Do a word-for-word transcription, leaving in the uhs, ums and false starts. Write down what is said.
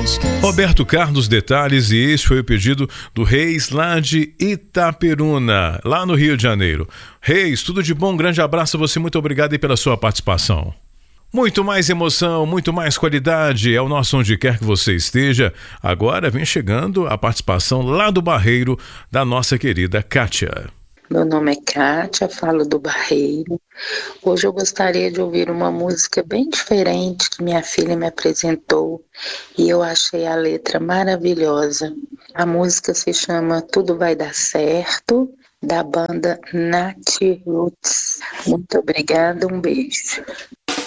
Roberto Carlos Detalhes, e esse foi o pedido do Reis lá de Itaperuna, lá no Rio de Janeiro. Reis, tudo de bom, um grande abraço a você, muito obrigado aí pela sua participação. Muito mais emoção, muito mais qualidade, é o nosso Onde Quer Que Você Esteja. Agora vem chegando a participação lá do Barreiro, da nossa querida Kátia. Meu nome é Kátia, falo do Barreiro. Hoje eu gostaria de ouvir uma música bem diferente que minha filha me apresentou e eu achei a letra maravilhosa. A música se chama Tudo Vai Dar Certo, da banda Nat Roots. Muito obrigada, um beijo.